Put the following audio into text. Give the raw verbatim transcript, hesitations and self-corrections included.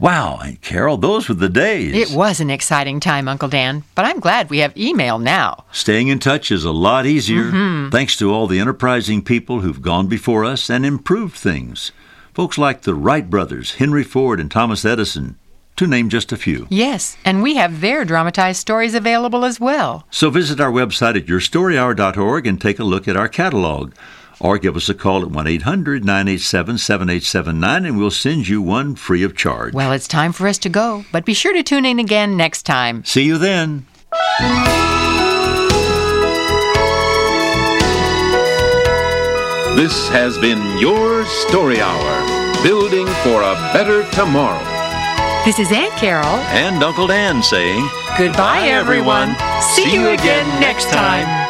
Wow, and Carol, those were the days. It was an exciting time, Uncle Dan, but I'm glad we have email now. Staying in touch is a lot easier, Mm-hmm. thanks to all the enterprising people who've gone before us and improved things. Folks like the Wright brothers, Henry Ford and Thomas Edison, to name just a few. Yes, and we have their dramatized stories available as well. So visit our website at your story hour dot org and take a look at our catalog. Or give us a call at one eight hundred nine eight seven seven eight seven nine and we'll send you one free of charge. Well, it's time for us to go, but be sure to tune in again next time. See you then. This has been Your Story Hour, building for a better tomorrow. This is Aunt Carol. And Uncle Dan saying, Goodbye, everyone. See you again next time.